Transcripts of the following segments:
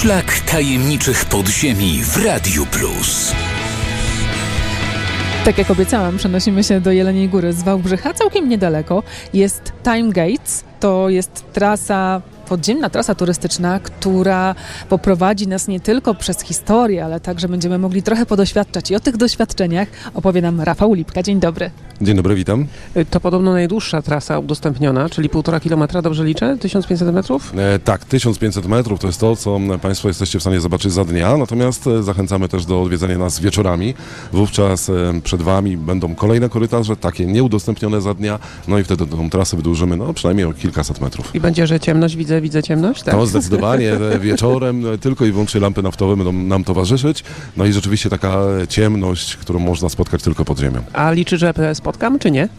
Szlak tajemniczych podziemi w Radiu Plus. Tak jak obiecałam, przenosimy się do Jeleniej Góry z Wałbrzycha. Całkiem niedaleko jest Time Gates. To jest podziemna trasa turystyczna, która poprowadzi nas nie tylko przez historię, ale także będziemy mogli trochę podoświadczać. I o tych doświadczeniach opowie nam Rafał Lipka. Dzień dobry. Dzień dobry, witam. To podobno najdłuższa trasa udostępniona, czyli 1,5 kilometra, dobrze liczę? 1500 metrów? Tak, 1500 metrów to jest to, co Państwo jesteście w stanie zobaczyć za dnia, natomiast zachęcamy też do odwiedzania nas wieczorami. Wówczas przed Wami będą kolejne korytarze, takie nieudostępnione za dnia, no i wtedy tą trasę wydłużymy przynajmniej o kilkaset metrów. I będzie, że ciemność, widzę ciemność? Tak? No zdecydowanie, wieczorem tylko i wyłącznie lampy naftowe będą nam towarzyszyć, no i rzeczywiście taka ciemność, którą można spotkać tylko pod ziemią. A liczy, że spotkam, czy nie?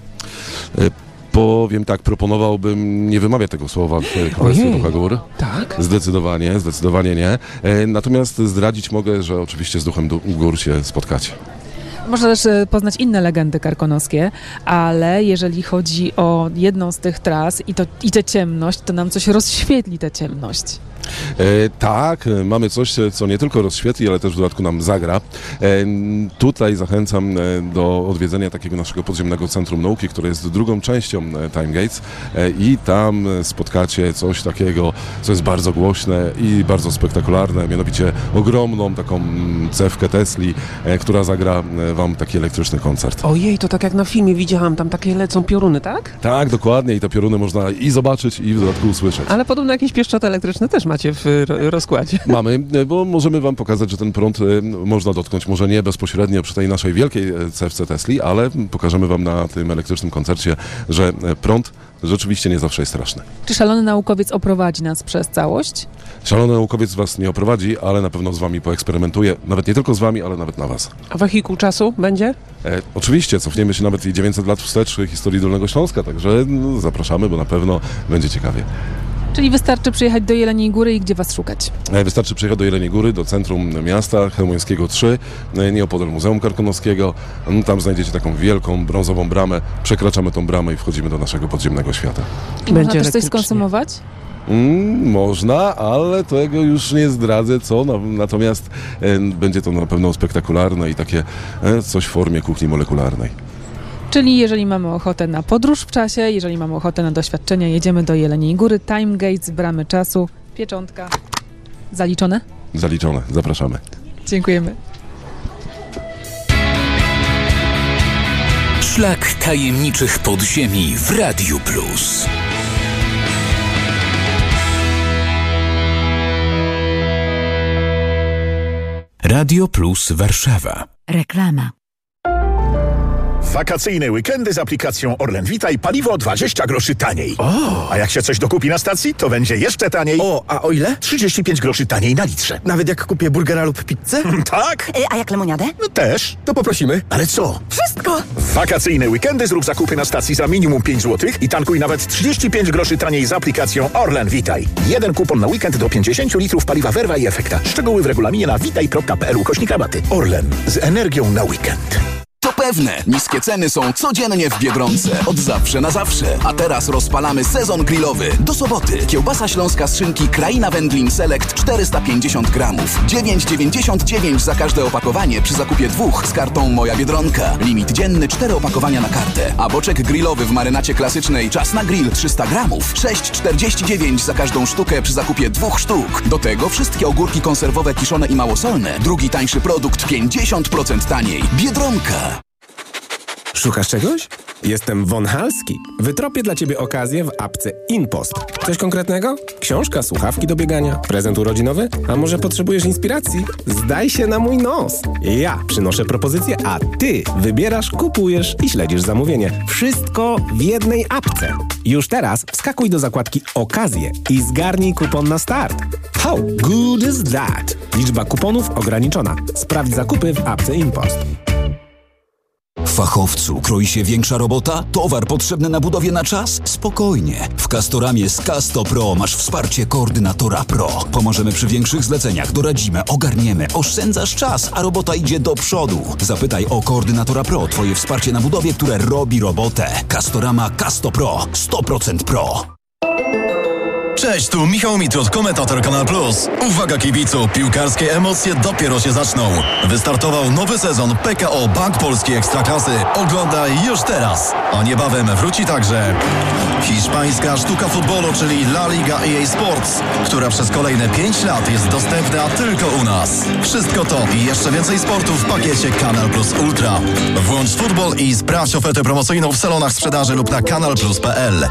Powiem tak, proponowałbym nie wymawiać tego słowa w Królestwie Ducha Gór. Tak? Zdecydowanie nie. Natomiast zdradzić mogę, że oczywiście z Duchem Gór się spotkacie. Można też poznać inne legendy karkonoskie, ale jeżeli chodzi o jedną z tych tras i tę ciemność, to nam coś rozświetli tę ciemność. Tak, mamy coś, co nie tylko rozświetli, ale też w dodatku nam zagra. Tutaj zachęcam do odwiedzenia takiego naszego podziemnego Centrum Nauki, które jest drugą częścią Time Gates i tam spotkacie coś takiego, co jest bardzo głośne i bardzo spektakularne, mianowicie ogromną taką cewkę Tesli, która zagra Wam taki elektryczny koncert. Ojej, to tak jak na filmie widziałam, tam takie lecą pioruny, tak? Tak, dokładnie i te pioruny można i zobaczyć, i w dodatku usłyszeć. Ale podobno jakieś pieszczoty elektryczne też macie w rozkładzie. Mamy, bo możemy Wam pokazać, że ten prąd można dotknąć, może nie bezpośrednio przy tej naszej wielkiej cewce Tesli, ale pokażemy Wam na tym elektrycznym koncercie, że prąd rzeczywiście nie zawsze jest straszny. Czy szalony naukowiec oprowadzi nas przez całość? Szalony naukowiec Was nie oprowadzi, ale na pewno z Wami poeksperymentuje. Nawet nie tylko z Wami, ale nawet na Was. A wehikuł czasu będzie? Oczywiście, cofniemy się nawet i 900 lat wstecz historii Dolnego Śląska, także zapraszamy, bo na pewno będzie ciekawie. Czyli wystarczy przyjechać do Jeleniej Góry i gdzie Was szukać? Wystarczy przyjechać do Jeleniej Góry, do centrum miasta Chełmońskiego 3, nieopodal Muzeum Karkonoskiego. Tam znajdziecie taką wielką, brązową bramę. Przekraczamy tą bramę i wchodzimy do naszego podziemnego świata. I można też coś skonsumować? Można, ale tego już nie zdradzę, co. Natomiast będzie to na pewno spektakularne i takie coś w formie kuchni molekularnej. Czyli jeżeli mamy ochotę na podróż w czasie, jeżeli mamy ochotę na doświadczenia, jedziemy do Jeleniej Góry, Time Gates, bramy czasu, pieczątka. Zaliczone? Zaliczone, zapraszamy. Dziękujemy. Szlak tajemniczych podziemi w Radiu Plus. Radio Plus Warszawa. Reklama. Wakacyjne weekendy z aplikacją Orlen Witaj, paliwo 20 groszy taniej. A jak się coś dokupi na stacji, to będzie jeszcze taniej. A o ile? 35 groszy taniej na litrze. Nawet jak kupię burgera lub pizzę? Tak? A jak lemoniadę? No też. To poprosimy. Ale co? Wszystko! Wakacyjne weekendy zrób zakupy na stacji za minimum 5 zł i tankuj nawet 35 groszy taniej z aplikacją Orlen Witaj. Jeden kupon na weekend do 50 litrów paliwa Verva i Efekta. Szczegóły w regulaminie na witaj.pl/rabaty. Orlen. Z energią na weekend. To pewne, niskie ceny są codziennie w Biedronce. Od zawsze na zawsze. A teraz rozpalamy sezon grillowy. Do soboty. Kiełbasa śląska z szynki Kraina Wędlin Select 450 gramów. 9,99 za każde opakowanie przy zakupie 2 z kartą Moja Biedronka. Limit dzienny 4 opakowania na kartę. A boczek grillowy w marynacie klasycznej Czas na grill 300 gramów. 6,49 za każdą sztukę przy zakupie 2 sztuk. Do tego wszystkie ogórki konserwowe kiszone i małosolne. Drugi tańszy produkt 50% taniej. Biedronka. Szukasz czegoś? Jestem Von Halski. Wytropię dla Ciebie okazję w apce InPost. Coś konkretnego? Książka, słuchawki do biegania, prezent urodzinowy? A może potrzebujesz inspiracji? Zdaj się na mój nos. Ja przynoszę propozycję, a Ty wybierasz, kupujesz i śledzisz zamówienie. Wszystko w jednej apce. Już teraz wskakuj do zakładki Okazje i zgarnij kupon na start. How good is that? Liczba kuponów ograniczona. Sprawdź zakupy w apce InPost. Fachowcu, kroi się większa robota? Towar potrzebny na budowie na czas? Spokojnie. W Castoramie z Casto Pro masz wsparcie koordynatora Pro. Pomożemy przy większych zleceniach, doradzimy, ogarniemy, oszczędzasz czas, a robota idzie do przodu. Zapytaj o koordynatora Pro, twoje wsparcie na budowie, które robi robotę. Castorama Casto Pro. 100% Pro. Cześć, tu Michał Mitrud, komentator Kanal Plus. Uwaga kibicu, piłkarskie emocje dopiero się zaczną. Wystartował nowy sezon PKO Bank Polski Ekstraklasy. Oglądaj już teraz. A niebawem wróci także hiszpańska sztuka futbolu, czyli La Liga EA Sports, która przez kolejne 5 lat jest dostępna tylko u nas. Wszystko to i jeszcze więcej sportu w pakiecie Kanal Plus Ultra. Włącz futbol i sprawdź ofertę promocyjną w salonach sprzedaży lub na kanalplus.pl.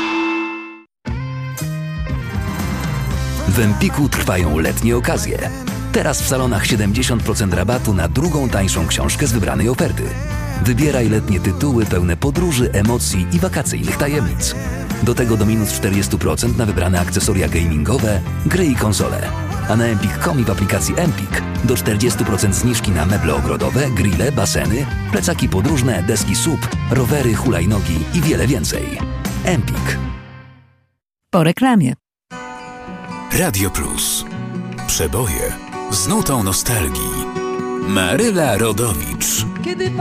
W Empiku trwają letnie okazje. Teraz w salonach 70% rabatu na drugą tańszą książkę z wybranej oferty. Wybieraj letnie tytuły pełne podróży, emocji i wakacyjnych tajemnic. Do tego do minus 40% na wybrane akcesoria gamingowe, gry i konsole. A na empik.com i w aplikacji Empik do 40% zniżki na meble ogrodowe, grille, baseny, plecaki podróżne, deski SUP, rowery, hulajnogi i wiele więcej. Empik. Po reklamie. Radio Plus. Przeboje z nutą nostalgii. Maryla Rodowicz.